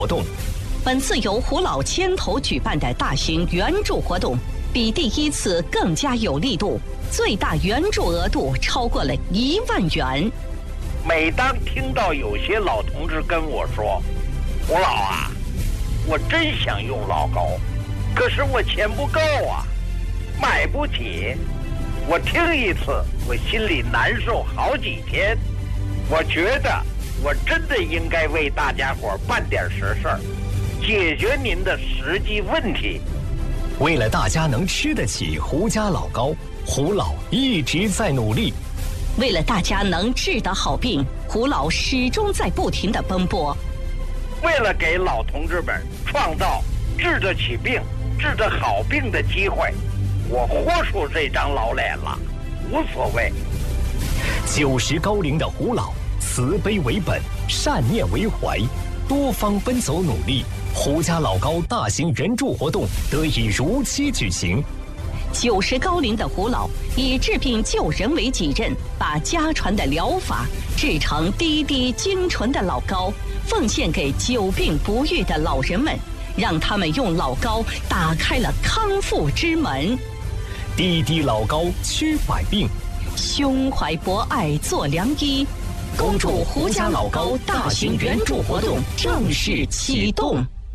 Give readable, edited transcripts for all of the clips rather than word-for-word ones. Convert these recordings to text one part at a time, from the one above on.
活动。 本次由胡老牵头举办的大型援助活动，比第一次更加有力度，最大援助额度超过了1万元。 每当听到有些老同志跟我说：“胡老啊，我真想用老高，可是我钱不够啊，买不起。”我听一次，我心里难受好几天。我觉得我真的应该为大家伙办点实事儿，解决您的实际问题。 为了大家能吃得起胡家老高，胡老一直在努力。 为了大家能治得好病，胡老始终在不停地奔波。 为了给老同志们创造治得起病、治得好病的机会，我豁出这张老脸了，无所谓。 90高龄的胡老，慈悲为本，善念为怀，多方奔走努力，胡家老高大型援助活动得以如期举行。 90高龄的胡老以治病救人为己任，把家传的疗法制成滴滴精纯的老高，奉献给久病不愈的老人们，让他们用老高打开了康复之门。 滴滴老高驱百病， 胸怀博爱做良医。恭祝胡家老高大型援助活动正式启动。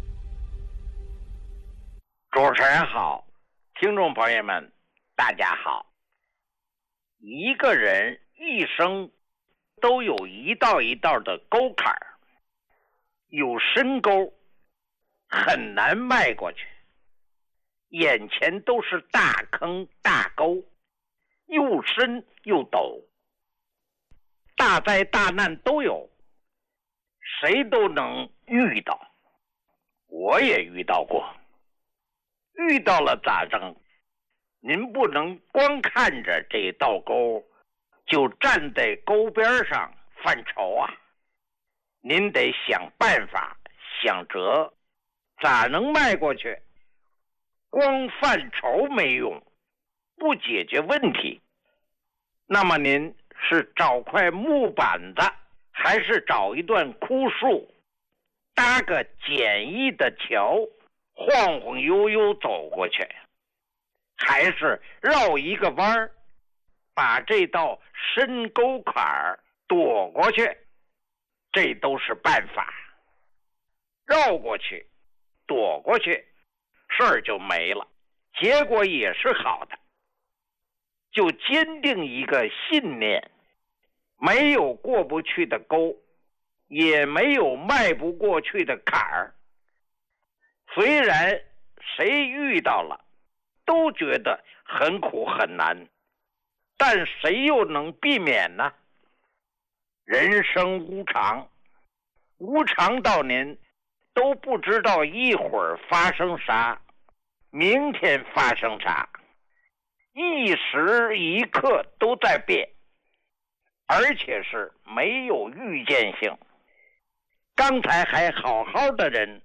主持人好，听众朋友们大家好。一个人一生都有一道一道的沟坎儿，有深沟很难迈过去，眼前都是大坑大沟，又深又陡，大灾大难都有，谁都能遇到。我也遇到过，遇到了咋整？您不能光看着这道沟就站在沟边上犯愁啊，您得想办法想辙，咋能迈过去？光犯愁没用，不解决问题。那么您是找块木板子，还是找一段枯树，搭个简易的桥，晃晃悠悠走过去，还是绕一个弯儿，把这道深沟坎儿躲过去？这都是办法。绕过去，躲过去，事儿就没了，结果也是好的。就坚定一个信念，没有过不去的沟，也没有迈不过去的坎儿。虽然谁遇到了都觉得很苦很难，但谁又能避免呢？人生无常，无常到您都不知道一会儿发生啥，明天发生啥，一时一刻都在变，而且是没有预见性。刚才还好好的人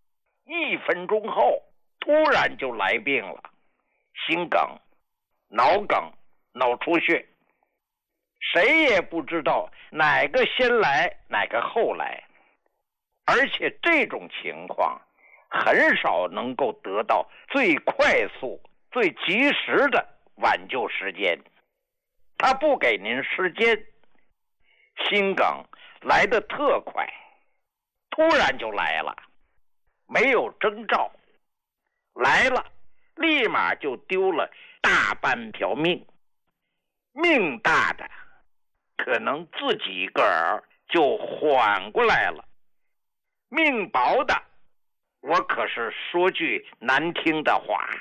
，1分钟后突然就来病了，心梗、脑梗、脑出血，谁也不知道哪个先来哪个后来，而且这种情况很少能够得到最快速最及时的挽救时间，他不给您时间。心梗来得特快，突然就来了，没有征兆，来了立马就丢了大半条命。命大的可能自己个儿就缓过来了，命薄的，我可是说句难听的话，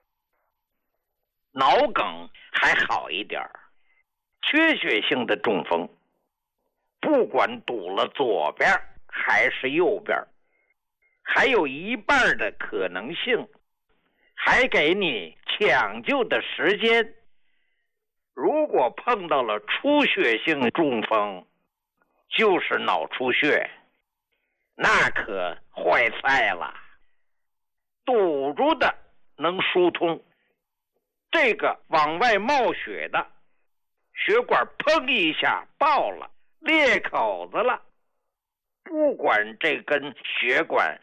脑梗还好一点，缺血性的中风，不管堵了左边还是右边，还有一半的可能性，还给你抢救的时间。如果碰到了出血性中风，就是脑出血，那可坏菜了。堵住的能疏通，这个往外冒血的，血管砰一下爆了，裂口子了，不管这根血管